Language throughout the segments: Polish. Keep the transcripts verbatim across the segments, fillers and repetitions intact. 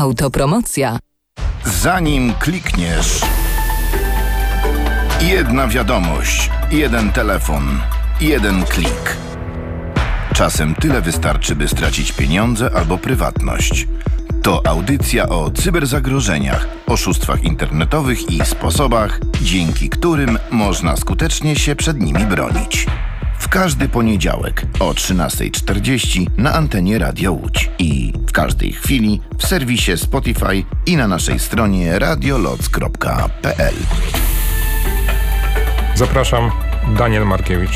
Autopromocja. Zanim klikniesz, jedna wiadomość, jeden telefon, jeden klik. Czasem tyle wystarczy, by stracić pieniądze albo prywatność. To audycja o cyberzagrożeniach, oszustwach internetowych i sposobach, dzięki którym można skutecznie się przed nimi bronić. W każdy poniedziałek o trzynasta czterdzieści na antenie Radio Łódź i w każdej chwili w serwisie Spotify i na naszej stronie radioloc kropka p l. Zapraszam, Daniel Markiewicz.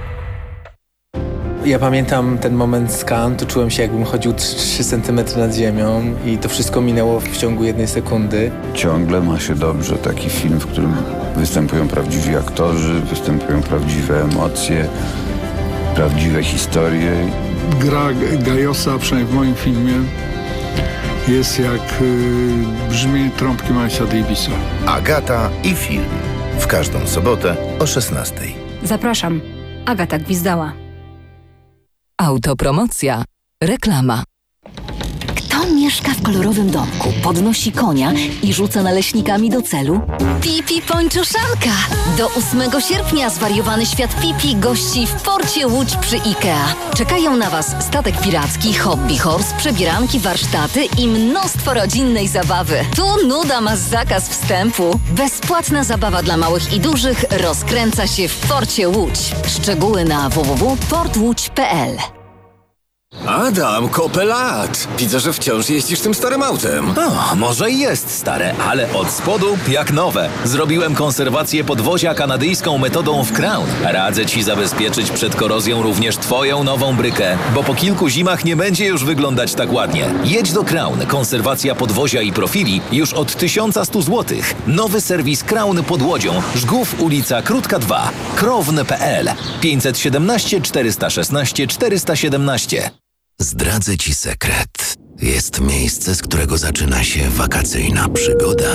Ja pamiętam ten moment z Cannes, to czułem się, jakbym chodził trzy centymetry nad ziemią i to wszystko minęło w ciągu jednej sekundy. Ciągle ma się dobrze. Taki film, w którym występują prawdziwi aktorzy, występują prawdziwe emocje, prawdziwe historie. Gra Gajosa, przynajmniej w moim filmie, jest jak y, brzmienie trąbki Milesa Davisa. Agata i film. W każdą sobotę o szesnastej. Zapraszam. Agata Gwizdała. Autopromocja. Reklama. Kto mieszka w kolorowym domku, podnosi konia i rzuca naleśnikami do celu? Pipi Pończoszanka! Do ósmego sierpnia zwariowany świat Pipi gości w porcie Łódź przy IKEA. Czekają na Was statek piracki, hobby horse, przebieranki, warsztaty i mnóstwo rodzinnej zabawy. Tu nuda ma zakaz wstępu. Bezpłatna zabawa dla małych i dużych rozkręca się w porcie Łódź. Szczegóły na w w w kropka port łódź kropka p l. Adam, kopę lat! Widzę, że wciąż jeździsz tym starym autem. O, może i jest stare, ale od spodu jak nowe. Zrobiłem konserwację podwozia kanadyjską metodą w Crown. Radzę Ci zabezpieczyć przed korozją również Twoją nową brykę, bo po kilku zimach nie będzie już wyglądać tak ładnie. Jedź do Crown. Konserwacja podwozia i profili już od tysiąc sto złotych. Nowy serwis Crown pod Łodzią. Żgów, ulica Krótka dwa. krowne kropka p l. pięćset siedemnaście czterysta szesnaście czterysta siedemnaście. Zdradzę Ci sekret. Jest miejsce, z którego zaczyna się wakacyjna przygoda.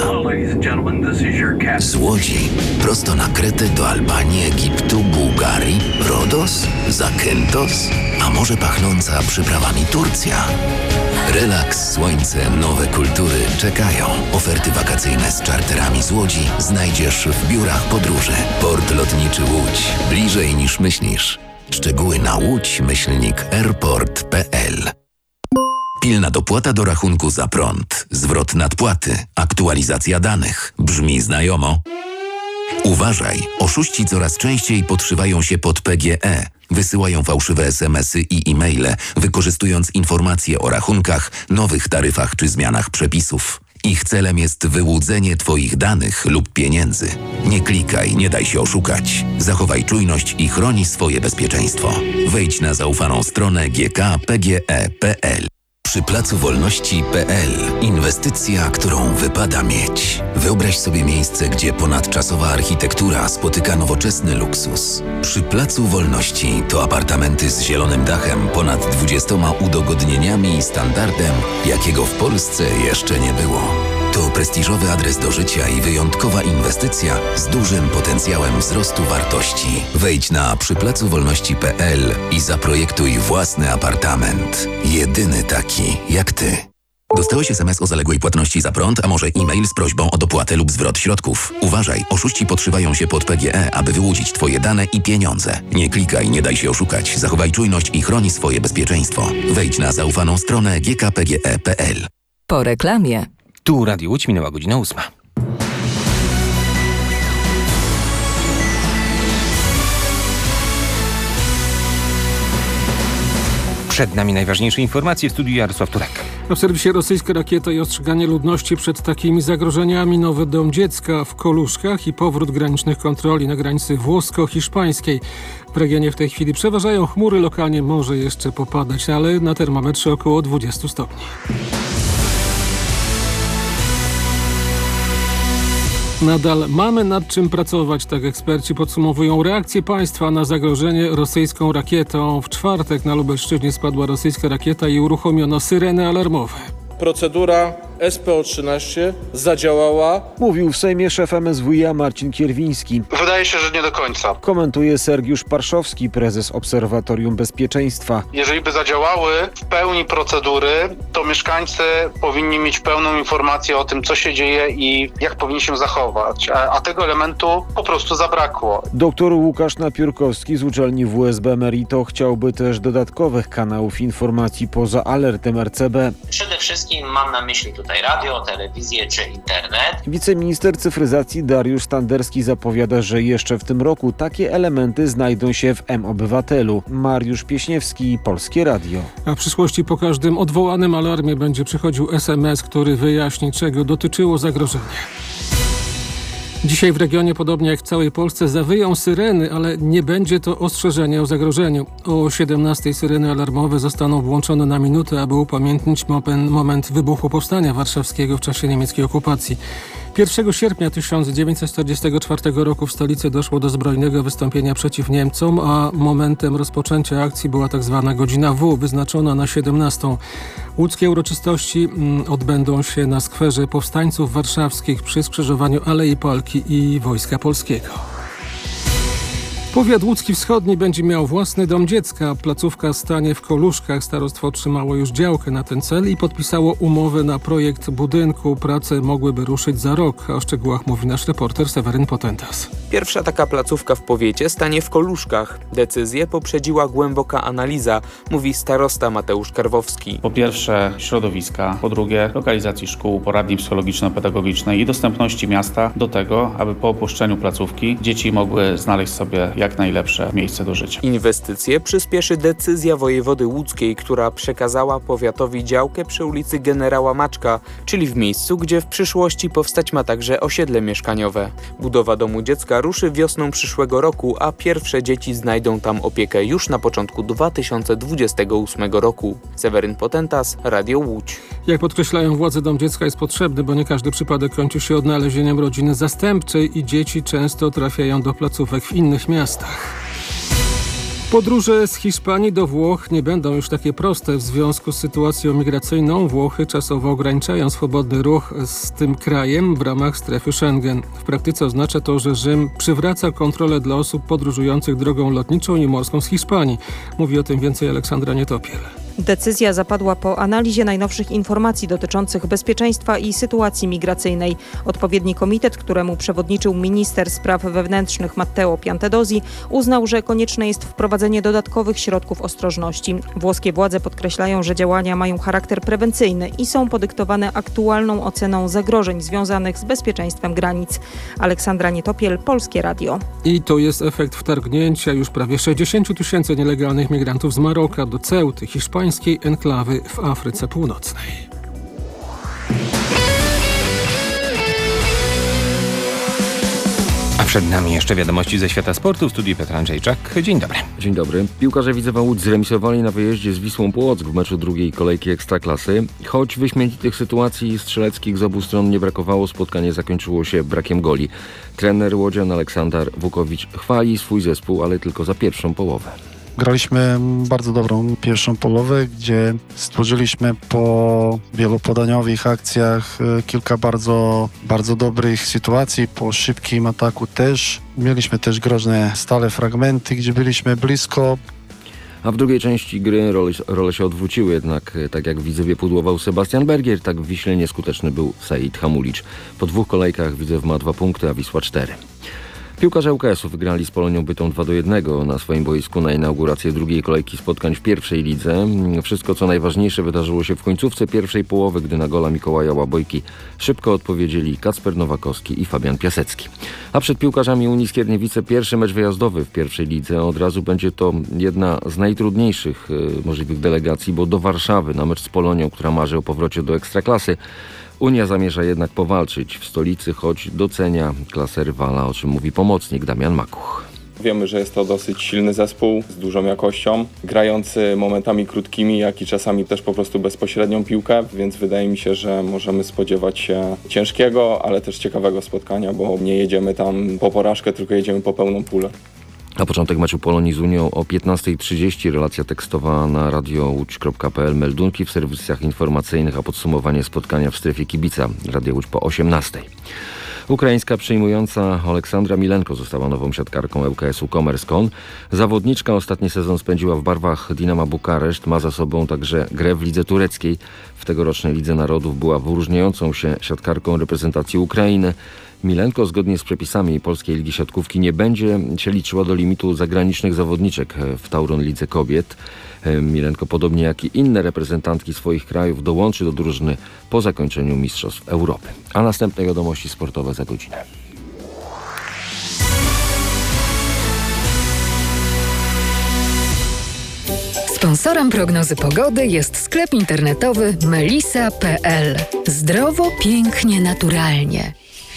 Z Łodzi prosto na Kretę do Albanii, Egiptu, Bułgarii, Rodos, Zakynthos, a może pachnąca przyprawami Turcja. Relaks, słońce, nowe kultury czekają. Oferty wakacyjne z czarterami z Łodzi znajdziesz w biurach podróży. Port lotniczy Łódź. Bliżej niż myślisz. Szczegóły na łódź myślnik airport kropka p l. Pilna dopłata do rachunku za prąd, zwrot nadpłaty, aktualizacja danych. Brzmi znajomo? Uważaj, oszuści coraz częściej podszywają się pod P G E. Wysyłają fałszywe es em esy i e-maile, wykorzystując informacje o rachunkach, nowych taryfach czy zmianach przepisów. Ich celem jest wyłudzenie Twoich danych lub pieniędzy. Nie klikaj, nie daj się oszukać. Zachowaj czujność i chroni swoje bezpieczeństwo. Wejdź na zaufaną stronę g k p g e kropka p l. Przy Placu Wolności kropka p l. Inwestycja, którą wypada mieć. Wyobraź sobie miejsce, gdzie ponadczasowa architektura spotyka nowoczesny luksus. Przy Placu Wolności to apartamenty z zielonym dachem, ponad dwudziestoma udogodnieniami i standardem, jakiego w Polsce jeszcze nie było. To prestiżowy adres do życia i wyjątkowa inwestycja z dużym potencjałem wzrostu wartości. Wejdź na przy placu wolności kropka p l i zaprojektuj własny apartament. Jedyny taki jak Ty. Dostałeś es em es o zaległej płatności za prąd, a może e-mail z prośbą o dopłatę lub zwrot środków. Uważaj, oszuści podszywają się pod P G E, aby wyłudzić Twoje dane i pieniądze. Nie klikaj, nie daj się oszukać. Zachowaj czujność i chroni swoje bezpieczeństwo. Wejdź na zaufaną stronę g k p g e kropka p l. Po reklamie. Tu Radio Łódź, minęła godzina ósma. Przed nami najważniejsze informacje w studiu Jarosław Turek. W serwisie rosyjska rakieta i ostrzeganie ludności przed takimi zagrożeniami. Nowy dom dziecka w Koluszkach i powrót granicznych kontroli na granicy włosko-hiszpańskiej. W regionie w tej chwili przeważają chmury, lokalnie może jeszcze popadać, ale na termometrze około dwadzieścia stopni. Nadal mamy nad czym pracować, tak eksperci podsumowują reakcję państwa na zagrożenie rosyjską rakietą. W czwartek na Lubelszczyźnie spadła rosyjska rakieta i uruchomiono syreny alarmowe. Procedura S P O trzynaście zadziałała. Mówił w Sejmie szef M S W i A Marcin Kierwiński. Wydaje się, że nie do końca. Komentuje Sergiusz Parszowski, prezes Obserwatorium Bezpieczeństwa. Jeżeli by zadziałały w pełni procedury, to mieszkańcy powinni mieć pełną informację o tym, co się dzieje i jak powinni się zachować, a, a tego elementu po prostu zabrakło. Doktor Łukasz Napiórkowski z uczelni W S B Merito chciałby też dodatkowych kanałów informacji poza alertem R C B. Przede wszystkim mam na myśli tutaj radio, telewizję czy internet. Wiceminister cyfryzacji Dariusz Standerski zapowiada, że jeszcze w tym roku takie elementy znajdą się w M-Obywatelu. Mariusz Pieśniewski, Polskie Radio. A w przyszłości po każdym odwołanym alarmie będzie przychodził S M S, który wyjaśni, czego dotyczyło zagrożenie. Dzisiaj w regionie, podobnie jak w całej Polsce, zawyją syreny, ale nie będzie to ostrzeżenie o zagrożeniu. O siedemnastej syreny alarmowe zostaną włączone na minutę, aby upamiętnić moment wybuchu Powstania Warszawskiego w czasie niemieckiej okupacji. pierwszego sierpnia tysiąc dziewięćset czterdziestego czwartego roku w stolicy doszło do zbrojnego wystąpienia przeciw Niemcom, a momentem rozpoczęcia akcji była tak zwana godzina W, wyznaczona na siedemnastą. Łódzkie uroczystości odbędą się na skwerze Powstańców Warszawskich przy skrzyżowaniu Alei Polki i Wojska Polskiego. Powiat łódzki wschodni będzie miał własny dom dziecka. Placówka stanie w Koluszkach. Starostwo otrzymało już działkę na ten cel i podpisało umowę na projekt budynku. Prace mogłyby ruszyć za rok. A o szczegółach mówi nasz reporter Seweryn Potentas. Pierwsza taka placówka w powiecie stanie w Koluszkach. Decyzję poprzedziła głęboka analiza, mówi starosta Mateusz Karwowski. Po pierwsze środowiska, po drugie lokalizacji szkół, poradni psychologiczno-pedagogicznej i dostępności miasta do tego, aby po opuszczeniu placówki dzieci mogły znaleźć sobie jak najlepsze miejsce do życia. Inwestycje przyspieszy decyzja wojewody łódzkiej, która przekazała powiatowi działkę przy ulicy Generała Maczka, czyli w miejscu, gdzie w przyszłości powstać ma także osiedle mieszkaniowe. Budowa domu dziecka ruszy wiosną przyszłego roku, a pierwsze dzieci znajdą tam opiekę już na początku dwa tysiące dwudziestego ósmego roku. Seweryn Potentas, Radio Łódź. Jak podkreślają władze, dom dziecka jest potrzebny, bo nie każdy przypadek kończy się odnalezieniem rodziny zastępczej i dzieci często trafiają do placówek w innych miastach. Podróże z Hiszpanii do Włoch nie będą już takie proste. W związku z sytuacją migracyjną Włochy czasowo ograniczają swobodny ruch z tym krajem w ramach strefy Schengen. W praktyce oznacza to, że Rzym przywraca kontrolę dla osób podróżujących drogą lotniczą i morską z Hiszpanii. Mówi o tym więcej Aleksandra Nietopiel. Decyzja zapadła po analizie najnowszych informacji dotyczących bezpieczeństwa i sytuacji migracyjnej. Odpowiedni komitet, któremu przewodniczył minister spraw wewnętrznych Matteo Piantedosi, uznał, że konieczne jest wprowadzenie dodatkowych środków ostrożności. Włoskie władze podkreślają, że działania mają charakter prewencyjny i są podyktowane aktualną oceną zagrożeń związanych z bezpieczeństwem granic. Aleksandra Nietopiel, Polskie Radio. I to jest efekt wtargnięcia już prawie sześćdziesięciu tysięcy nielegalnych migrantów z Maroka do Ceuty, hiszpańskiej enklawy w Afryce Północnej. A przed nami jeszcze wiadomości ze świata sportu. W studiu Piotr Andrzejczak. Dzień dobry. Dzień dobry. Piłkarze Widzewa Łódź zremisowali na wyjeździe z Wisłą Płock w meczu drugiej kolejki Ekstraklasy. Choć wyśmienitych sytuacji strzeleckich z obu stron nie brakowało, spotkanie zakończyło się brakiem goli. Trener łodzian Aleksander Wukowicz chwali swój zespół, ale tylko za pierwszą połowę. Graliśmy bardzo dobrą pierwszą połowę, gdzie stworzyliśmy po wielopodaniowych akcjach kilka bardzo, bardzo dobrych sytuacji. Po szybkim ataku też. Mieliśmy też groźne stale fragmenty, gdzie byliśmy blisko. A w drugiej części gry role, role się odwróciły, jednak tak jak w Widzewie pudłował Sebastian Bergier, tak w Wiśle nieskuteczny był Said Hamulicz. Po dwóch kolejkach Widzew ma dwa punkty, a Wisła cztery. Piłkarze U K S-u wygrali z Polonią Bytom dwa do jednego na swoim boisku na inaugurację drugiej kolejki spotkań w pierwszej lidze. Wszystko co najważniejsze wydarzyło się w końcówce pierwszej połowy, gdy na gola Mikołaja Łabojki szybko odpowiedzieli Kacper Nowakowski i Fabian Piasecki. A przed piłkarzami Unii Skierniewice pierwszy mecz wyjazdowy w pierwszej lidze. Od razu będzie to jedna z najtrudniejszych y, możliwych delegacji, bo do Warszawy na mecz z Polonią, która marzy o powrocie do Ekstraklasy. Unia zamierza jednak powalczyć w stolicy, choć docenia klasę rywala, o czym mówi pomocnik Damian Makuch. Wiemy, że jest to dosyć silny zespół z dużą jakością, grający momentami krótkimi, jak i czasami też po prostu bezpośrednią piłkę, więc wydaje mi się, że możemy spodziewać się ciężkiego, ale też ciekawego spotkania, bo nie jedziemy tam po porażkę, tylko jedziemy po pełną pulę. Na początek meczu Polonii z Unią o piętnasta trzydzieści. Relacja tekstowa na radio łódź kropka p l. Meldunki w serwisach informacyjnych, a podsumowanie spotkania w strefie kibica. Radio Łódź po osiemnastej. Ukraińska przyjmująca Oleksandra Milenko została nową siatkarką L K S-u Komers-Kon. Zawodniczka ostatni sezon spędziła w barwach Dinama Bukareszt. Ma za sobą także grę w lidze tureckiej. W tegorocznej Lidze Narodów była wyróżniającą się siatkarką reprezentacji Ukrainy. Milenko zgodnie z przepisami Polskiej Ligi Siatkówki nie będzie się liczyła do limitu zagranicznych zawodniczek w Tauron Lidze Kobiet. Milenko, podobnie jak i inne reprezentantki swoich krajów, dołączy do drużyny po zakończeniu Mistrzostw Europy. A następne wiadomości sportowe za godzinę. Sponsorem prognozy pogody jest sklep internetowy melisa kropka p l. Zdrowo, pięknie, naturalnie.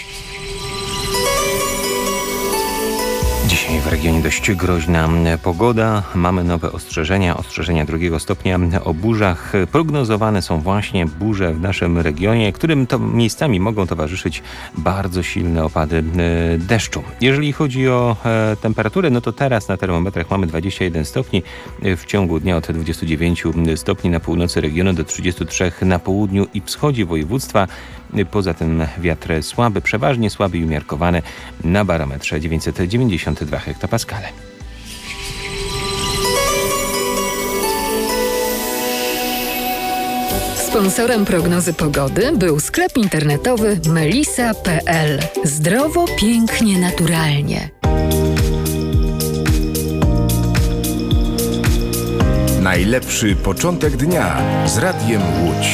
Dzisiaj w regionie dość groźna pogoda. Mamy nowe ostrzeżenia, ostrzeżenia drugiego stopnia o burzach. Prognozowane są właśnie burze w naszym regionie, którym to miejscami mogą towarzyszyć bardzo silne opady deszczu. Jeżeli chodzi o e, temperaturę, no to teraz na termometrach mamy dwadzieścia jeden stopni. W ciągu dnia od dwudziestu dziewięciu stopni na północy regionu do trzydziestu trzech na południu i wschodzie województwa. Poza tym wiatr słaby, przeważnie słaby i umiarkowany, na barometrze dziewięćset dziewięćdziesiąt dwa hektopaskale. Sponsorem prognozy pogody był sklep internetowy melisa kropka p l. Zdrowo, pięknie, naturalnie. Najlepszy początek dnia z Radiem Łódź.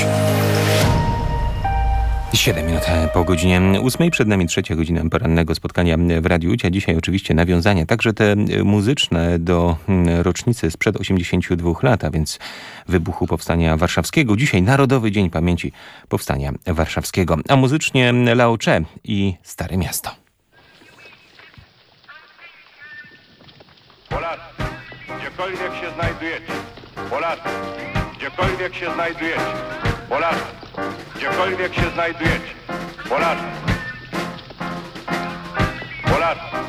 siedem minut po godzinie ósmej. Przed nami trzecia godzina porannego spotkania w Radiu Łódź, a dzisiaj oczywiście nawiązania, także te muzyczne do rocznicy sprzed osiemdziesięciu dwóch lat, a więc wybuchu Powstania Warszawskiego. Dzisiaj Narodowy Dzień Pamięci Powstania Warszawskiego, a muzycznie Lao Che i Stare Miasto. Polacy, gdziekolwiek się znajdujecie, Polacy, gdziekolwiek się znajdujecie, Polacy, gdziekolwiek się znajdujecie, Polacy, Polacy,